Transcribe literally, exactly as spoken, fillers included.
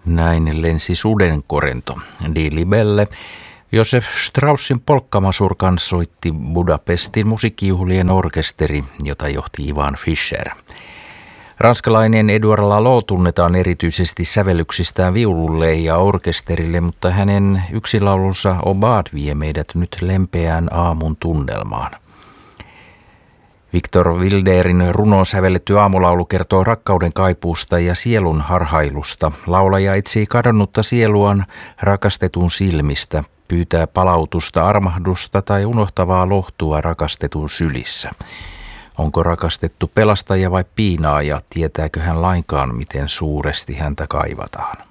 Näin lensi sudenkorento. Di Libelle. Josef Straussin polkkamasurkan soitti Budapestin musiikkijuhlien orkesteri, jota johti Ivan Fischer. Ranskalainen Edouard Lalo tunnetaan erityisesti sävellyksistään viululle ja orkesterille, mutta hänen yksilaulunsa Obad vie meidät nyt lempeään aamun tunnelmaan. Victor Wilderin runoon sävelletty aamulaulu kertoo rakkauden kaipuusta ja sielun harhailusta. Laulaja etsii kadonnutta sieluaan rakastetun silmistä, pyytää palautusta, armahdusta tai unohtavaa lohtua rakastetun sylissä. Onko rakastettu pelastaja vai piinaaja, tietääkö hän lainkaan, miten suuresti häntä kaivataan?